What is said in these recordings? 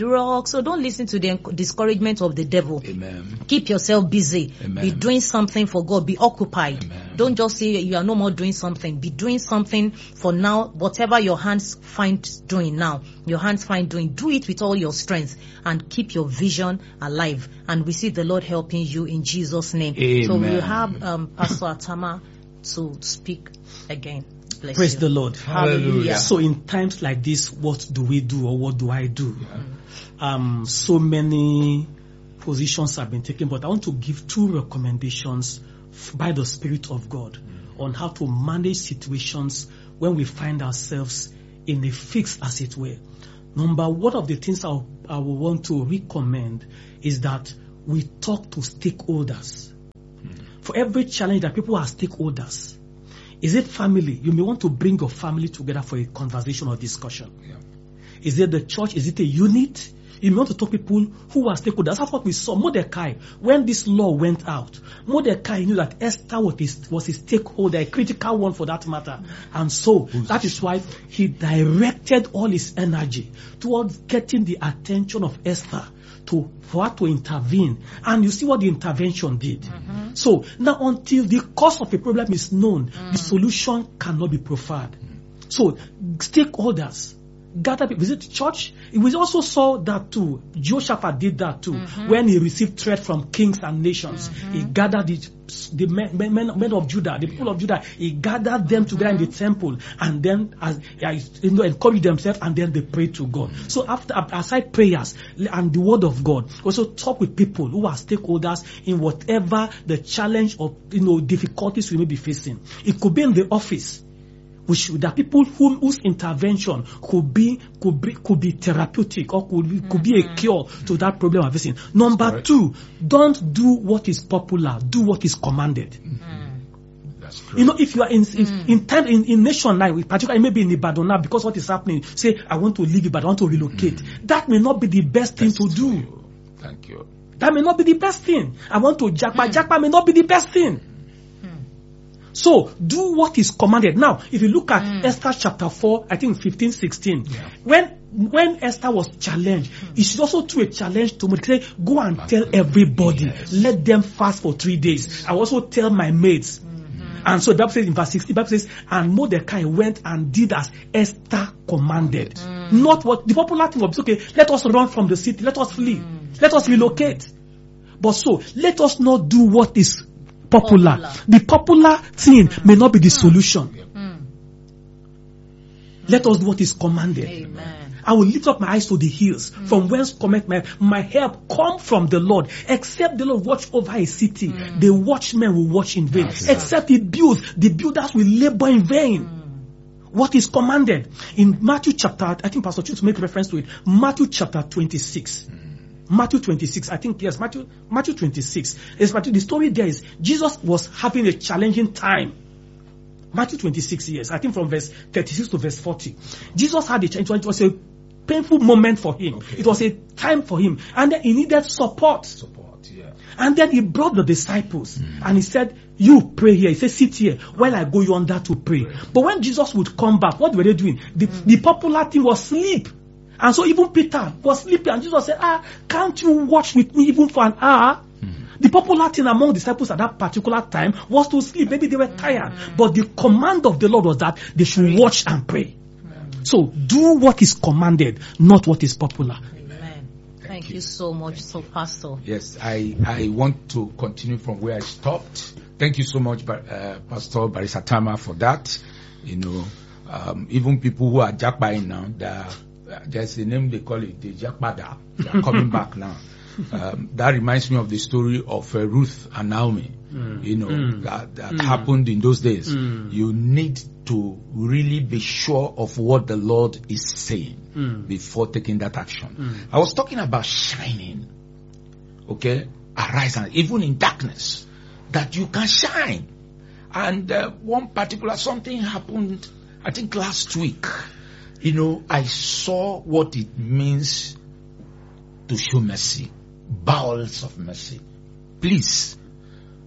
rock. So don't listen to the discouragement of the devil. Amen. Keep yourself busy. Amen. Be doing something for God. Be occupied. Amen. Don't just say you are no more doing something. Be doing something for now. Whatever your hands find doing now, your hands find doing. Do it with all your strength and keep your vision alive. And we see the Lord helping you in Jesus' name. Amen. So we'll have Pastor Atama to speak again. Bless Praise you. the Lord. Hallelujah. So in times like this, what do we do, or what do I do? So many positions have been taken, but I want to give 2 recommendations by the Spirit of God on how to manage situations when we find ourselves in a fix, as it were. One of the things I will want to recommend is that we talk to stakeholders. For every challenge that people are stakeholders. Is it family? You may want to bring your family together for a conversation or discussion. Yeah. Is it the church? Is it a unit? You may want to talk to people who are stakeholders. That's what we saw. Mordecai, when this law went out, Mordecai knew that Esther was a stakeholder, a critical one for that matter. And so that is why he directed all his energy towards getting the attention of Esther for her to intervene. And you see what the intervention did. So now, until the cause of a problem is known, the solution cannot be proffered. So stakeholders, gather people. Visit church. We also saw that too. Jehoshaphat did that too. When he received threat from kings and nations, he gathered the men of Judah, the people of Judah. He gathered them together in the temple, and then encouraged themselves, and then they prayed to God. So aside prayers and the word of God, also talk with people who are stakeholders in whatever the challenge or difficulties we may be facing. It could be in the office. There are people whose intervention could be therapeutic or could be a cure to that problem we're facing. Number 2, don't do what is popular, do what is commanded. That's true. If you are in nation now, particularly maybe in Ibadan now, because what is happening, say I want to leave Ibadan, I want to relocate. That may not be the best thing to do. Thank you. That may not be the best thing. I want to Japa may not be the best thing. So, do what is commanded. Now, if you look at Esther chapter 4, I think 15, 16, when Esther was challenged, she also threw a challenge to Mordecai, go and tell everybody, let them fast for 3 days. I also tell my maids. And so the Bible says in verse 60, the Bible says, and Mordecai went and did as Esther commanded. Not what the popular thing was, okay, let us run from the city, let us flee, let us relocate. But so, let us not do what is popular. The popular thing may not be the solution. Let us do what is commanded. Amen. I will lift up my eyes to the hills, from whence cometh my help come from the Lord. Except the Lord watch over a city, the watchmen will watch in vain. Except he builds, the builders will labor in vain. What is commanded? In Matthew chapter, I think Pastor Chus made reference to it, Matthew chapter 26. Matthew 26, I think, yes, Matthew 26. The story there is Jesus was having a challenging time. Matthew 26, yes, I think from verse 36 to verse 40. Jesus had a challenge. It was a painful moment for him. Okay. It was a time for him. And then he needed support. And then he brought the disciples and he said, you pray here. He said, sit here while I go yonder to pray. But when Jesus would come back, what were they doing? The popular thing was sleep. And so even Peter was sleeping, and Jesus said, can't you watch with me even for an hour? The popular thing among the disciples at that particular time was to sleep. Maybe they were tired. But the command of the Lord was that they should watch and pray. So do what is commanded, not what is popular. Amen. Thank you so much, Pastor. Yes, I want to continue from where I stopped. Thank you so much, Pastor Barrister Atama, for that. Even people who are jackpying now, there's a name they call it, the Jakpada. They are coming back now. That reminds me of the story of Ruth and Naomi. That happened in those days. You need to really be sure of what the Lord is saying before taking that action. I was talking about shining. Okay? Arise, and even in darkness, that you can shine. And one particular something happened, I think last week. I saw what it means to show mercy. Bowels of mercy. Please,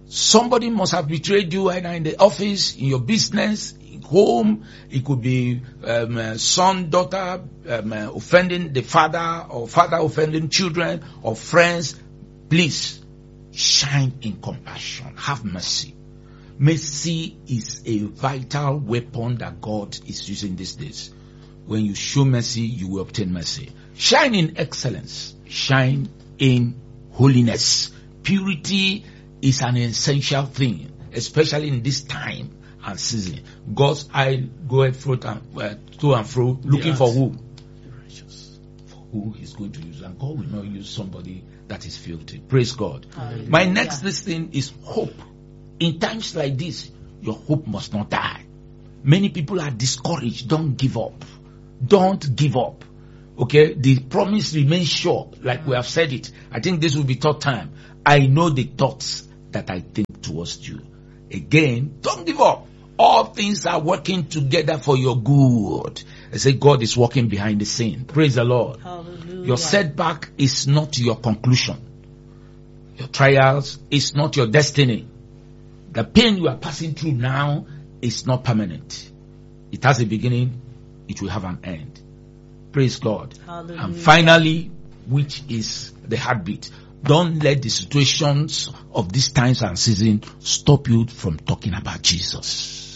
Somebody must have betrayed you either in the office, in your business, in home. It could be son, daughter offending the father, or father offending children, or friends. Please, shine in compassion. Have mercy. Mercy is a vital weapon that God is using these days. When you show mercy, you will obtain mercy. Shine in excellence. Shine in holiness. Purity is an essential thing, especially in this time and season. God's eye goeth to and fro, looking for who? Righteous. For who He's going to use. And God will not use somebody that is filthy. Praise God. Hallelujah. My next listing is hope. In times like this, your hope must not die. Many people are discouraged. Don't give up. Don't give up. Okay? The promise remains sure, like we have said it. I think this will be third time. I know the thoughts that I think towards you. Again, don't give up. All things are working together for your good. I say God is working behind the scene. Praise the Lord. Hallelujah. Your setback is not your conclusion. Your trials is not your destiny. The pain you are passing through now is not permanent. It has a beginning. It will have an end. Praise God. Hallelujah. And finally, which is the heartbeat. Don't let the situations of these times and season stop you from talking about Jesus.